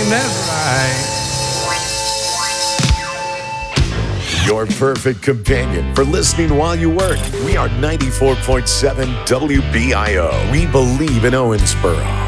that's right. Your perfect companion for listening while you work. We are 94.7 WBIO. We believe in Owensboro.